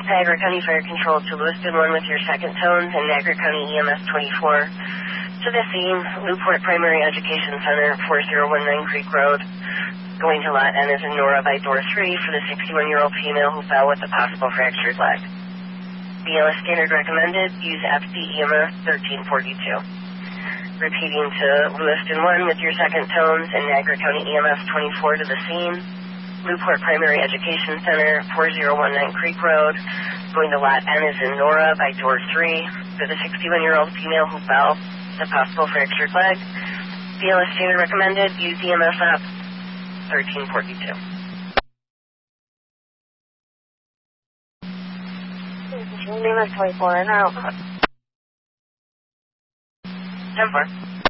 Niagara County Fire Control to Lewiston 1 with your second tones and Niagara County EMS 24. To the scene, Newport Primary Education Center, 4019 Creek Road. Going to lot N as in Nora by door 3 for the 61-year-old female who fell with a possible fractured leg. BLS standard recommended, use FDEMS 1342. Repeating to Lewiston 1 with your second tones and Niagara County EMS 24 to the scene. Newport Primary Education Center, 4019 Creek Road. Going to lot N as in Nora by door 3 for the 61-year-old female who fell with a possible fractured leg. BLS standard recommended, use EMS up 1342. EMS 24 and out. 10-4.